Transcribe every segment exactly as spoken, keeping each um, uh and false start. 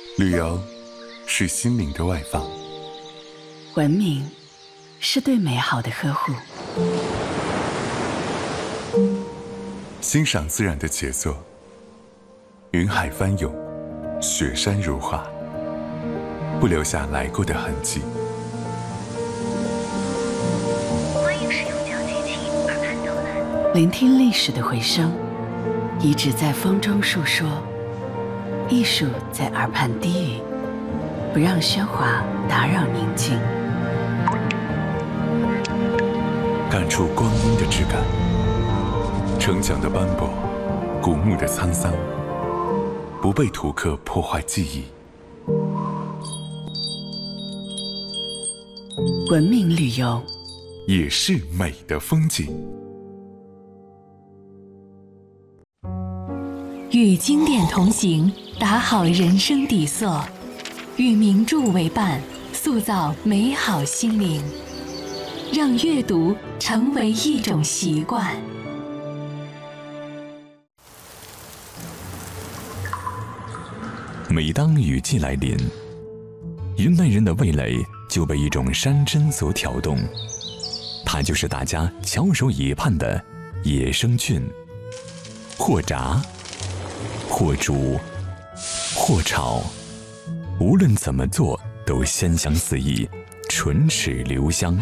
旅游是心灵的外放， 文明是对美好的呵护， 欣赏自然的杰作，云海翻涌，雪山如画，不留下来过的痕迹。 欢迎使用小机器耳畔导览， 聆听历史的回声，遗址在风中述说，艺术在耳畔低语，不让喧哗打扰宁静。 感触光阴的质感，城墙的斑驳，古墓的沧桑，不被图刻破坏记忆。 文明旅游也是美的风景。 与经典同行，打好人生底色；与名著为伴，塑造美好心灵。让阅读成为一种习惯。 每当雨季来临，云南人的味蕾就被一种山珍所挑动，它就是大家翘首以盼的野生菌。或炸，或煮，或炒，无论怎么做都鲜香四溢，唇齿留香。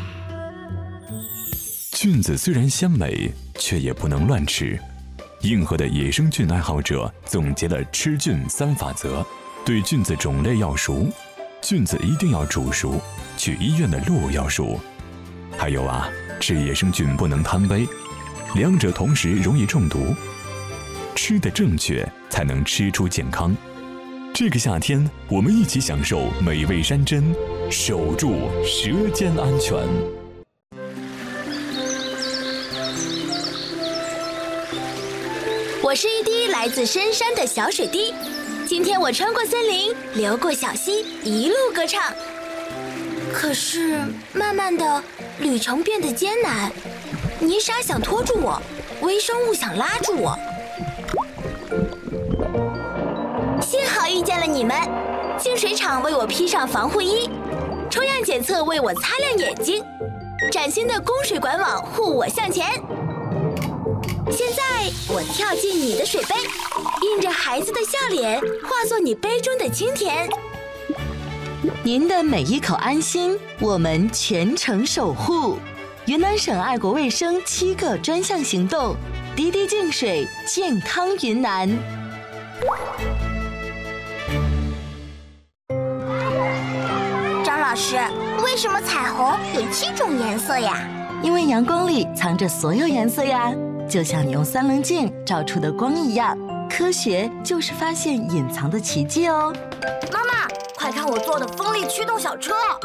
菌子虽然鲜美，却也不能乱吃。硬核的野生菌爱好者总结了吃菌三法则：对菌子种类要熟，菌子一定要煮熟，去医院的路要熟。还有啊，吃野生菌不能贪杯，两者同时容易中毒。吃得正确，才能吃出健康。这个夏天，我们一起享受美味山珍，守住舌尖安全。 我是一滴来自深山的小水滴，今天我穿过森林，流过小溪，一路歌唱。可是慢慢的，旅程变得艰难，泥沙想拖住我，微生物想拉住我。幸好遇见了你们，净水厂为我披上防护衣，抽样检测为我擦亮眼睛，崭新的供水管网护我向前。现在我跳进你的水杯，印着孩子的笑脸，化作你杯中的清甜。 您的每一口安心，我们全程守护。云南省爱国卫生七个专项行动，滴滴净水，健康云南。 张老师，为什么彩虹有七种颜色呀？ 因为阳光里藏着所有颜色呀，就像你用三棱镜照出的光一样。科学就是发现隐藏的奇迹哦。 妈妈，快看我做的风力驱动小车！